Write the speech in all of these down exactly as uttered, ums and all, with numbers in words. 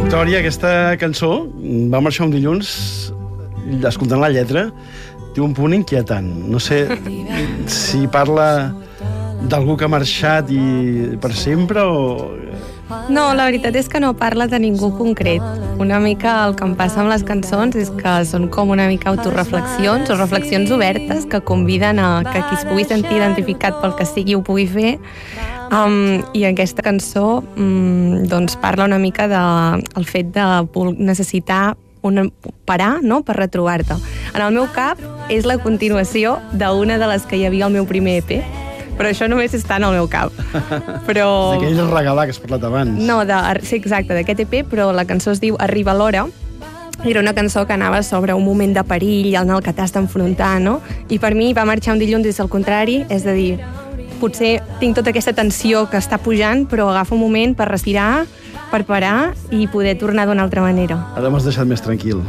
Victòria, aquesta cançó va marxar un dilluns, escoltant la lletra, té un punt inquietant. No sé si parla d'algú que ha marxat i per sempre o... No, la veritat és que no parla de ningú concret. Una mica el que em passa amb les cançons és que són com una mica autoreflexions o reflexions obertes que conviden a que qui es pugui sentir identificat pel que sigui ho pugui fer. Um, I aquesta cançó um, doncs parla una mica del de, fet de necessitar una, parar, no?, per retrobar-te. En el meu cap és la continuació d'una de les que hi havia al meu primer E P, però això només està en el meu cap. Però... D'aquell regalar que has parlat abans. No, de, sí, exacte, d'aquest E P, però la cançó es diu Arriba l'hora. Era una cançó que anava sobre un moment de perill en el que t'has d'enfrontar, no? I per mi va marxar un dilluns des del contrari, és a dir, potser tinc tota aquesta tensió que està pujant, però agafo un moment per respirar, per parar i poder tornar d'una altra manera. Ara m'has deixat més tranquil.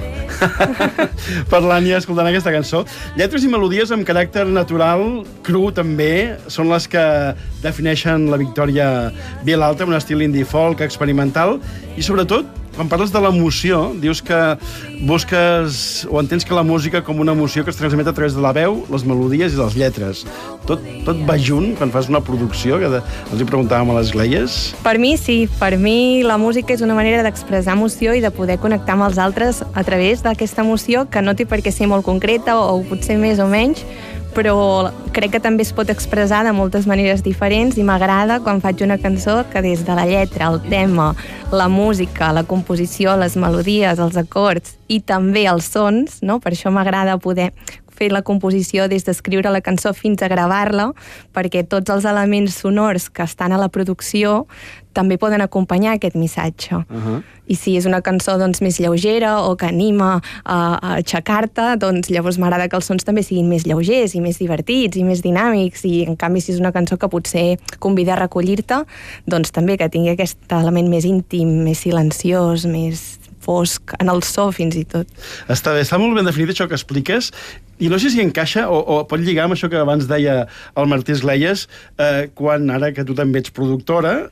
Parlant i escoltant aquesta cançó. Lletres i melodies amb caràcter natural, cru també, són les que defineixen la Victòria Vilalta, un estil indie folk experimental, i sobretot quan parles de l'emoció, dius que busques o entens que la música com una emoció que es transmet a través de la veu, les melodies i les lletres. Tot, tot va junt quan fas una producció, que de, els hi preguntàvem a les Gleies. Per mi sí, per mi la música és una manera d'expressar emoció i de poder connectar amb els altres a través d'aquesta emoció que no té per què ser molt concreta o, o potser més o menys, però crec que també es pot expressar de moltes maneres diferents i m'agrada quan faig una cançó que des de la lletra, el tema, la música, la composició, les melodies, els acords i també els sons, no? Per això m'agrada poder fer la composició des d'escriure la cançó fins a gravar-la, perquè tots els elements sonors que estan a la producció també poden acompanyar aquest missatge. Uh-huh. I si és una cançó doncs, més lleugera o que anima a, a aixecar-te, doncs llavors m'agrada que els sons també siguin més lleugers i més divertits i més dinàmics, i en canvi si és una cançó que potser convida a recollir-te, doncs també que tingui aquest element més íntim, més silenciós, més fosc, en el so fins i tot. Està bé, està molt ben definit això que expliques, i no sé si encaixa o, o pot lligar amb això que abans deia el Martí Gleies, eh, quan ara que tu també ets productora,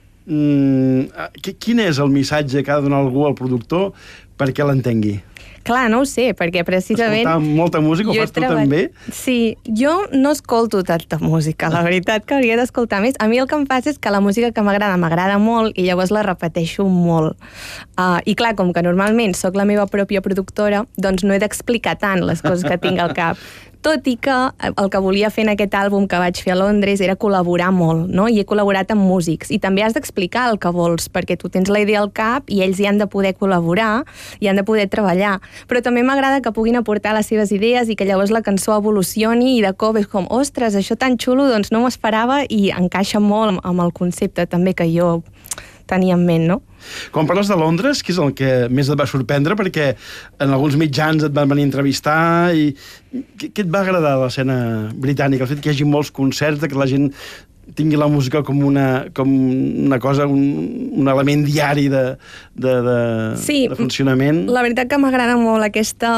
mmm, quin és el missatge que ha de donar algú al productor perquè l'entengui? Clar, no ho sé, perquè precisament... Escoltar molta música, ho fas tu treball... també? Sí, jo no escolto tanta música, la veritat que hauria d'escoltar més. A mi el que em passa és que la música que m'agrada, m'agrada molt i llavors la repeteixo molt. Uh, I clar, com que normalment sóc la meva pròpia productora, doncs no he d'explicar tant les coses que tinc al cap. Tot i que el que volia fer en aquest àlbum que vaig fer a Londres era col·laborar molt, no? I he col·laborat amb músics. I també has d'explicar el que vols, perquè tu tens la idea al cap i ells hi han de poder col·laborar i han de poder treballar. Però també m'agrada que puguin aportar les seves idees i que llavors la cançó evolucioni i de cop és com, ostres, això tan xulo, doncs no m'ho esperava, i encaixa molt amb el concepte també que jo tenia en ment, no? Quan parles de Londres, què és el que més et va sorprendre? Perquè en alguns mitjans et van venir a entrevistar i què, què et va agradar de l'escena britànica? El fet que hi hagi molts concerts, que la gent tingui la música com una, com una cosa, un, un element diari de, de, de, sí, de funcionament. La veritat que m'agrada molt aquesta...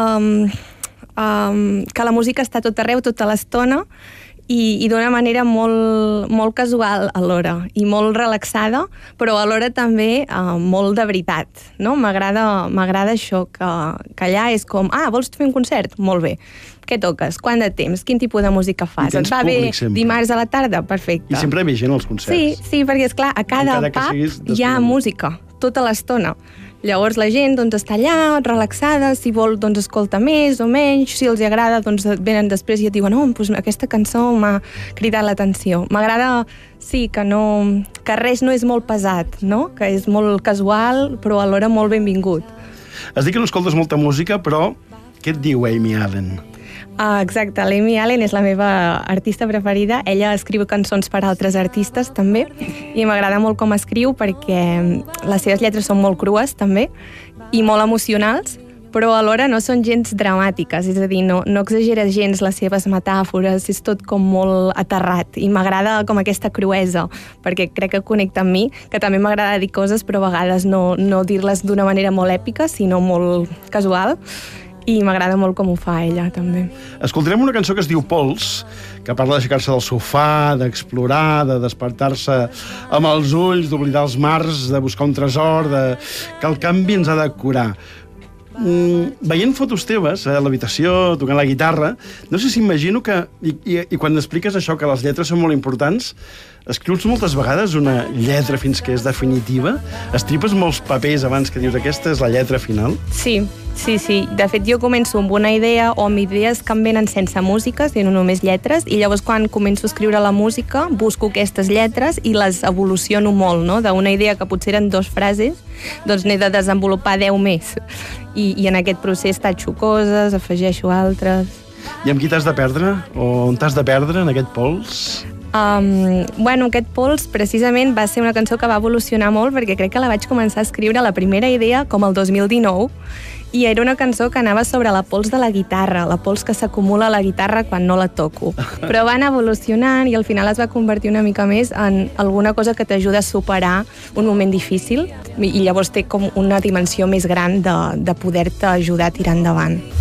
Um, que la música està tot arreu, tota l'estona, i, i d'una manera molt, molt casual alhora, i molt relaxada, però alhora també uh, molt de veritat, no? M'agrada m'agrada això, que, que allà és com, ah, vols fer un concert? Molt bé. Què toques? Quant de temps? Quin tipus de música fas? Ens va bé dimarts a la tarda? Perfecte. I sempre hi ha gent als concerts. Sí, sí, perquè esclar, a cada pub hi ha música, tota l'estona. Llavors la gent doncs, està allà, relaxada, si vol doncs, escolta més o menys, si els agrada doncs, venen després i et diuen, oh, doncs, aquesta cançó m'ha cridat l'atenció. M'agrada, sí, que, no, que res no és molt pesat, no? Que és molt casual, però alhora molt benvingut. Has dit que no escoltes molta música, però què et diu Amy Allen? Uh, exacte, l'Amy Allen és la meva artista preferida. Ella escriu cançons per a altres artistes també, i m'agrada molt com escriu perquè les seves lletres són molt crues també i molt emocionals, però alhora no són gens dramàtiques, és a dir, no, no exagera gens les seves metàfores, és tot com molt aterrat, i m'agrada com aquesta cruesa, perquè crec que connecta amb mi, que també m'agrada dir coses, però a vegades no, no dir-les d'una manera molt èpica, sinó molt casual. i m'agrada molt com ho fa ella, també. Escoltarem una cançó que es diu Pols, que parla d'aixecar-se del sofà, d'explorar, de despertar-se amb els ulls, d'oblidar els mars, de buscar un tresor, de... que el canvi ens ha de curar. Mm, veient fotos teves a l'habitació, tocant la guitarra, no sé si imagino que, i, i, i quan expliques això, que les lletres són molt importants, escrius moltes vegades una lletra fins que és definitiva? Estripes molts papers abans que dius aquesta és la lletra final? Sí, sí, sí. De fet, jo començo amb una idea o amb idees que em venen sense músiques, i no només lletres, i llavors quan començo a escriure la música busco aquestes lletres i les evoluciono molt, no? D'una idea que potser eren dues frases, doncs n'he de desenvolupar deu més. I, i en aquest procés tatxo coses, afegeixo altres... I amb qui t'has de perdre? O on t'has de perdre, en aquest pols? Um, bueno, aquest Pols precisament va ser una cançó que va evolucionar molt perquè crec que la vaig començar a escriure la primera idea com el dos mil dinou i era una cançó que anava sobre la pols de la guitarra, la pols que s'acumula a la guitarra quan no la toco. Però va anar evolucionant i al final es va convertir una mica més en alguna cosa que t'ajuda a superar un moment difícil i llavors té com una dimensió més gran de, de poder-te ajudar a tirar endavant.